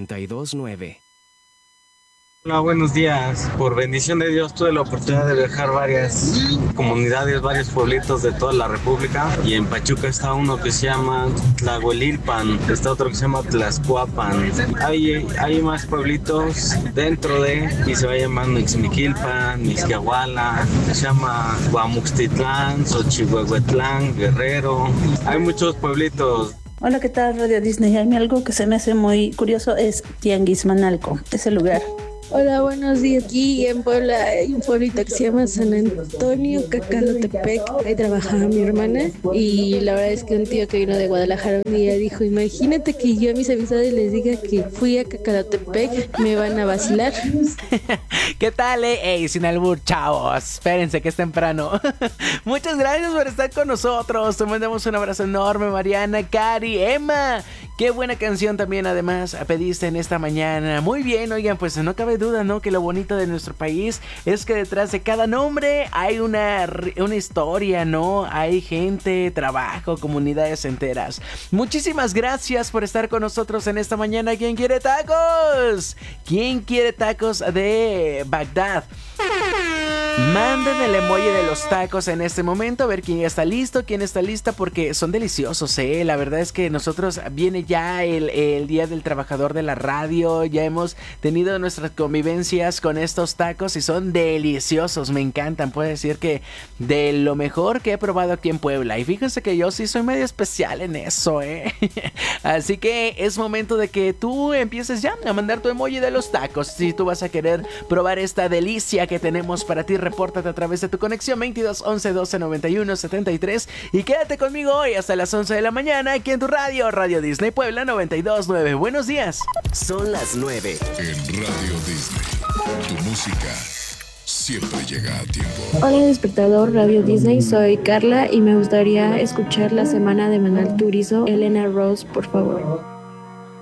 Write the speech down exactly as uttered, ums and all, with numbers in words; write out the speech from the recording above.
noventa y dos punto nueve. Hola, buenos días. Por bendición de Dios tuve la oportunidad de viajar varias comunidades, varios pueblitos de toda la República. Y en Pachuca está uno que se llama Tlahuelilpan, está otro que se llama Tlaxcuapan. Hay, hay más pueblitos dentro de, y se va llamando Ixmiquilpan, Mixquiahuala, se llama Guamuxtitlán, Xochihuehuetlán, Guerrero. Hay muchos pueblitos. Hola, ¿qué tal, Radio Disney? A mí algo que se me hace muy curioso es Tianguismanalco, ese lugar. Hola, buenos días. Aquí en Puebla hay un pueblito que se llama San Antonio Cacalotepec. Ahí trabajaba mi hermana y la verdad es que un tío que vino de Guadalajara un día dijo, imagínate que yo a mis amistades les diga que fui a Cacalotepec, me van a vacilar. ¿Qué tal, eh? Ey, sin albur, chavos. Espérense que es temprano. Muchas gracias por estar con nosotros. Te mandamos un abrazo enorme, Mariana, Cari, Emma. Qué buena canción también, además, pediste en esta mañana. Muy bien, oigan, pues no cabe duda, ¿no? Que lo bonito de nuestro país es que detrás de cada nombre hay una, una historia, ¿no? Hay gente, trabajo, comunidades enteras. Muchísimas gracias por estar con nosotros en esta mañana. ¿Quién quiere tacos? ¿Quién quiere tacos de Bagdad? Manden el emoji de los tacos en este momento, a ver quién ya está listo, quién está lista, porque son deliciosos, ¿eh? La verdad es que nosotros viene ya el, el Día del Trabajador de la Radio, ya hemos tenido nuestras convivencias con estos tacos y son deliciosos, me encantan, puedo decir que de lo mejor que he probado aquí en Puebla, y fíjense que yo sí soy medio especial en eso, ¿eh? Así que es momento de que tú empieces ya a mandar tu emoji de los tacos, si tú vas a querer probar esta delicia que tenemos para ti. Repórtate a través de tu conexión veintidós once doce noventa y uno setenta y tres y quédate conmigo hoy hasta las once de la mañana aquí en tu radio, Radio Disney Puebla noventa y dos punto nueve. Buenos días. Son las nueve. En Radio Disney, tu música siempre llega a tiempo. Hola, despertador Radio Disney, soy Carla y me gustaría escuchar la semana de Manal Turizo, Elena Rose, por favor.